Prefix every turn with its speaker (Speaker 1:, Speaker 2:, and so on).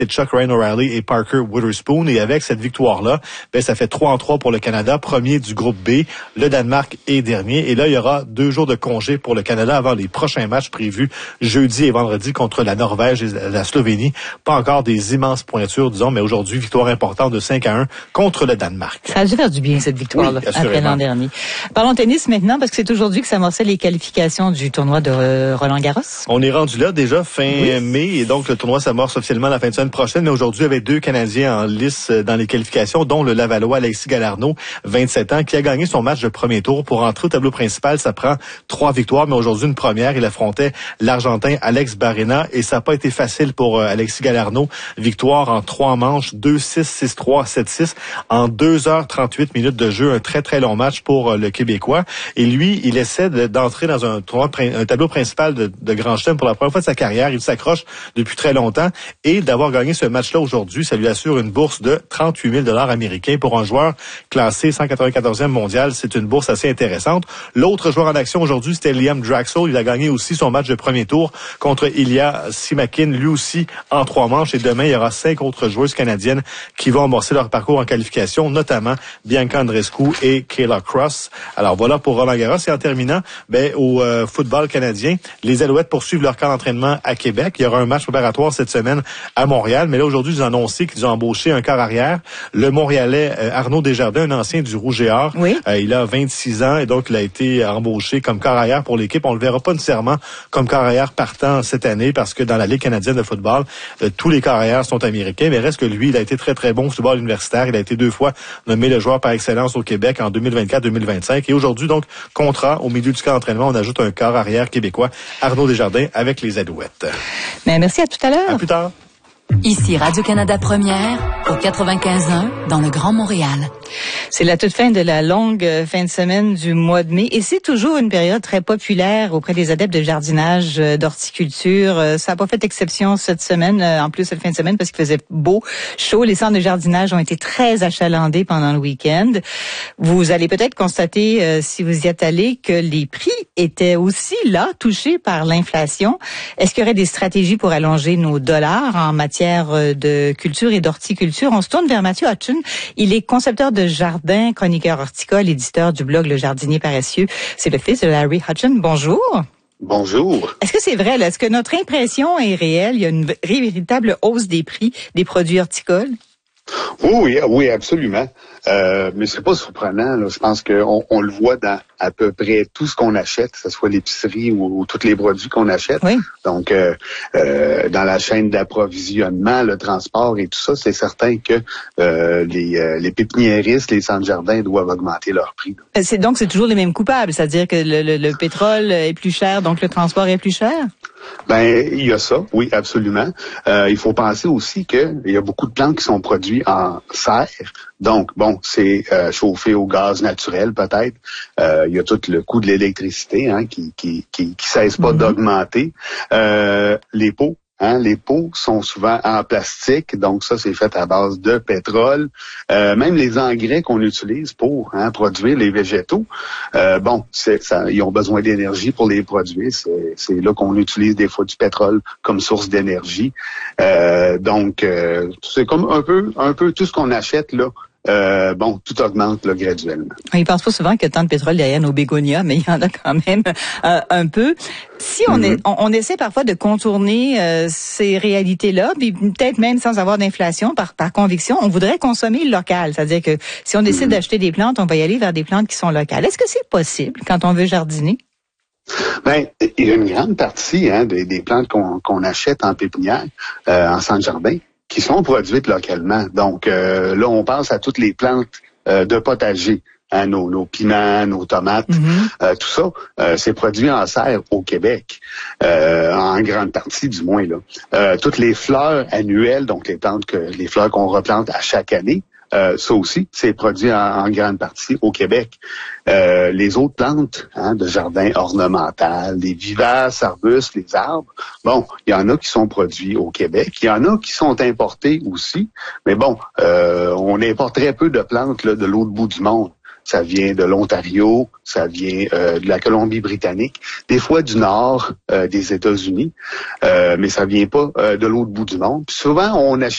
Speaker 1: Chuck, Ryan O'Reilly et Parker Witherspoon. Et avec cette victoire-là, ça fait 3-3 pour le Canada, premier du groupe B. Le Danemark est dernier. Et là, il y aura 2 jours de congé pour le Canada avant les prochains matchs prévus jeudi et vendredi contre la Norvège et la Slovénie. Pas encore des immenses pointures, disons, mais aujourd'hui, victoire importante de 5-1 contre le Danemark.
Speaker 2: Ça a dû faire du bien, cette victoire-là, après l'an dernier. Parlons tennis maintenant, parce que c'est aujourd'hui que s'amorçaient les qualifications du tournoi de Roland-Garros.
Speaker 1: On est rendu là déjà fin mai, et donc le tournoi s'amorce officiellement la fin de semaine prochaine, mais aujourd'hui, il y avait 2 Canadiens en lice dans les qualifications, dont le Lavallois Alexis Galarneau, 27 ans, qui a gagné son match de premier tour. Pour entrer au tableau principal, ça prend 3 victoires, mais aujourd'hui, une première. Il affrontait l'Argentin Alex Barrena, et ça n'a pas été facile pour Alexis Galarneau. Victoire en 3 manches, 2-6, 6-3, 7-6, en 2h38 minutes de jeu. Un très, très long match pour le Québécois. Et lui, il essaie d'entrer dans un tableau principal de Grand Chelem pour la première fois de sa carrière. Il s'accroche depuis très longtemps, et d'avoir gagné ce match-là aujourd'hui, ça lui assure une bourse de 38 000 $ américains. Pour un joueur classé 194e mondial, c'est une bourse assez intéressante. L'autre joueur en action aujourd'hui, c'était Liam Draxl. Il a gagné aussi son match de premier tour contre Ilya Simakin, lui aussi en 3 manches. Et demain, il y aura 5 autres joueuses canadiennes qui vont amorcer leur parcours en qualification, notamment Bianca Andreescu et Kayla Cross. Alors voilà pour Roland-Garros. Et en terminant, au football canadien, les Alouettes poursuivent leur camp d'entraînement à Québec. Il y aura un match préparatoire cette semaine à Montréal, mais là aujourd'hui, ils ont annoncé qu'ils ont embauché un quart arrière, le Montréalais Arnaud Desjardins, un ancien du Rouge et Or.
Speaker 2: Oui.
Speaker 1: Il a 26 ans, et donc il a été embauché comme quart arrière pour l'équipe. On le verra pas nécessairement comme quart arrière partant cette année, parce que dans la Ligue canadienne de football, tous les quart arrières sont américains, mais reste que lui, il a été très très bon au football universitaire. Il a été 2 fois nommé le joueur par excellence au Québec en 2024-2025. Et aujourd'hui, donc, contrat au milieu du camp d'entraînement, on ajoute un quart arrière québécois, Arnaud Desjardins, avec les Alouettes.
Speaker 2: Mais merci, à tout à l'heure.
Speaker 1: À plus tard.
Speaker 3: Ici Radio-Canada Première, au 95.1, dans le Grand Montréal.
Speaker 2: C'est la toute fin de la longue fin de semaine du mois de mai, et c'est toujours une période très populaire auprès des adeptes de jardinage, d'horticulture. Ça n'a pas fait exception cette semaine, en plus cette fin de semaine, parce qu'il faisait beau, chaud. Les centres de jardinage ont été très achalandés pendant le week-end. Vous allez peut-être constater, si vous y êtes allé, que les prix étaient aussi là, touchés par l'inflation. Est-ce qu'il y aurait des stratégies pour allonger nos dollars en matière de culture et d'horticulture? On se tourne vers Mathieu Hutchins. Il est concepteur de jardin, chroniqueur horticole, éditeur du blog Le Jardinier Paresseux. C'est le fils de Larry Hutchins. Bonjour.
Speaker 4: Bonjour.
Speaker 2: Est-ce que c'est vrai, là? Est-ce que notre impression est réelle? Il y a une véritable hausse des prix des produits horticoles?
Speaker 4: Oui, absolument. Mais c'est pas surprenant, là. Je pense qu'on le voit dans à peu près tout ce qu'on achète, que ce soit l'épicerie ou tous les produits qu'on achète.
Speaker 2: Oui.
Speaker 4: Donc, dans la chaîne d'approvisionnement, le transport et tout ça, c'est certain que les pépiniéristes, les centres jardins doivent augmenter leur prix.
Speaker 2: Donc, c'est toujours les mêmes coupables, c'est-à-dire que le pétrole est plus cher, donc le transport est plus cher?
Speaker 4: Il y a ça, oui, absolument. Il faut penser aussi qu'il y a beaucoup de plantes qui sont produites en serre. Donc, c'est chauffé au gaz naturel peut-être. Il y a tout le coût de l'électricité qui cesse pas d'augmenter. Les pots. Les pots sont souvent en plastique, donc ça, c'est fait à base de pétrole. Même les engrais qu'on utilise pour produire les végétaux, ils ont besoin d'énergie pour les produire. C'est là qu'on utilise des fois du pétrole comme source d'énergie. Donc, c'est comme un peu tout ce qu'on achète là. Tout augmente là, graduellement.
Speaker 2: Ils pensent pas souvent qu'il y a tant de pétrole derrière nos bégonias, mais il y en a quand même un peu. Si on essaie parfois de contourner ces réalités-là, puis peut-être même sans avoir d'inflation, par conviction, on voudrait consommer local. C'est-à-dire que si on décide d'acheter des plantes, on va y aller vers des plantes qui sont locales. Est-ce que c'est possible quand on veut jardiner?
Speaker 4: Il y a une grande partie des plantes qu'on achète en pépinière, en centre jardin, qui sont produites localement. Donc là, on pense à toutes les plantes de potager, nos piments, nos tomates, tout ça, c'est produit en serre au Québec, en grande partie du moins là. Toutes les fleurs annuelles, donc les fleurs qu'on replante à chaque année, ça aussi, c'est produit en grande partie au Québec. Les autres plantes de jardin ornemental, les vivaces, arbustes, les arbres, il y en a qui sont produits au Québec. Il y en a qui sont importés aussi. Mais on importe très peu de plantes là, de l'autre bout du monde. Ça vient de l'Ontario, ça vient de la Colombie-Britannique, des fois du nord des États-Unis, mais ça vient pas de l'autre bout du monde. Puis souvent, on achète